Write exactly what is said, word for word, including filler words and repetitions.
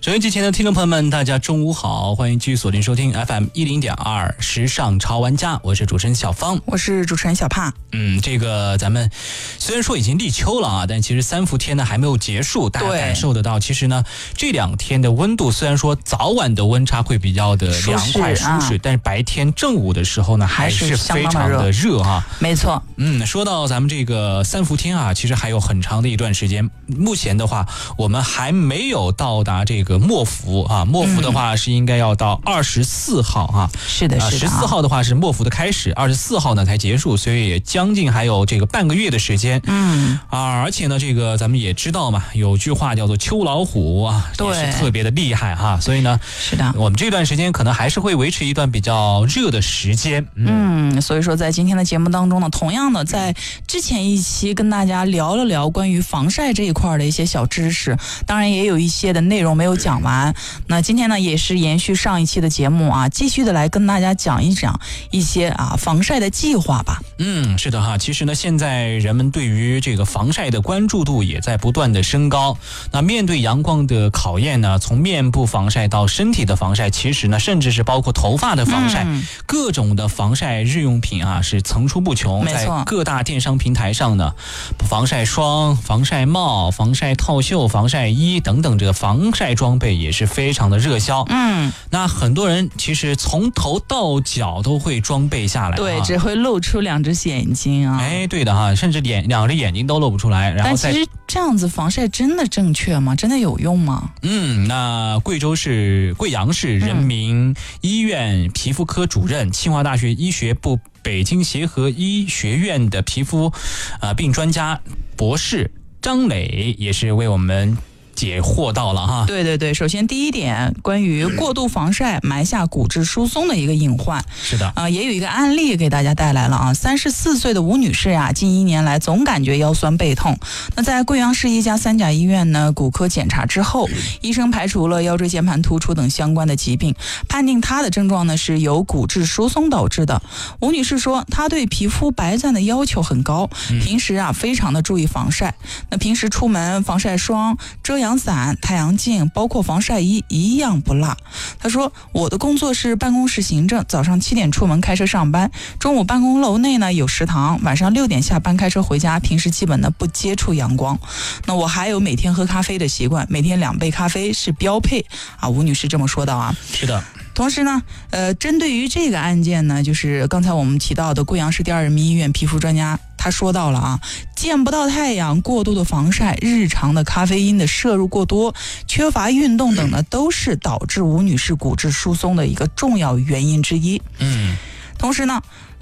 收音机前的听众朋友们，大家中午好，欢迎继续锁定收听 F M 一零点二时尚潮玩家，我是主持人小芳， 我是主持人小帕。 嗯，这个咱们虽然说已经立秋了啊，但其实三伏天呢还没有结束，大家感受得到，其实呢这两天的温度虽然说早晚的温差会比较的凉快舒适，舒适啊、但是白天正午的时候呢还是非常的热哈、啊。 没错。 嗯，说到咱们这个三伏天啊，其实还有很长的一段时间。目前的话，我们还没有到达这个末伏啊，末伏的话是应该要到二十四号啊。 是的，是的。 十四号的话是末伏的开始，二十四号呢才结束，所以也将近还有这个半个月的时间。 嗯啊，而且呢，这个咱们也知道嘛，有句话叫做秋老虎啊， 对， 也是特别的厉害哈、啊。所以呢， 是的， 我们这段时间可能还是会维持一段比较热的时间。 嗯, 嗯，所以说在今天的节目当中呢，同样的在之前一期跟大家聊了聊关于防晒这一块的一些小知识，当然也有一些的内容没有讲完。那今天呢，也是延续上一期的节目啊，继续的来跟大家讲一讲一些啊防晒的计划吧。 嗯，是的哈，其实呢，现在人们对于这个防晒的关注度也在不断的升高。那面对阳光的考验呢，从面部防晒到身体的防晒，其实呢，甚至是包括头发的防晒，嗯、各种的防晒日用品啊是层出不穷，在各大电商平台上呢，防晒霜、防晒帽、防晒套袖、防晒衣等等，这个防晒装备也是非常的热销。 嗯， 那很多人其实从头到脚都会装备下来， 对， 啊、 只会露出两只眼睛啊。 哎，对的哈，甚至眼两只眼睛都露不出来。然后但其实这样子防晒真的正确吗？真的有用吗？ 嗯，那贵州市贵阳市人民医院皮肤科主任、嗯、清华大学医学部北京协和医学院的皮肤呃病专家博士张磊也是为我们解惑到了哈。 对对对，首先第一点，关于过度防晒埋下骨质疏松的一个隐患。 是的， 呃，也有一个案例给大家带来了啊。三十四岁的吴女士啊，近一年来总感觉腰酸背痛。那在贵阳市一家三甲医院呢，骨科检查之后，医生排除了腰椎间盘突出等相关的疾病，判定她的症状呢是由骨质疏松导致的。吴女士说，她对皮肤白皙的要求很高，平时啊非常的注意防晒。那平时出门防晒霜、遮阳阳伞、太阳镜，包括防晒衣一样不落。他说，我的工作是办公室行政，早上七点出门开车上班，中午办公楼内呢有食堂，晚上六点下班开车回家，平时基本呢不接触阳光。那我还有每天喝咖啡的习惯，每天两杯咖啡是标配啊。吴女士这么说道啊。 是的。 同时呢，呃，针对于这个案件呢，就是刚才我们提到的贵阳市第二人民医院皮肤专家他说到了啊，见不到太阳、过度的防晒、日常的咖啡因的摄入过多、缺乏运动等呢，都是导致吴女士骨质疏松的一个重要原因之一。 嗯， 同时呢。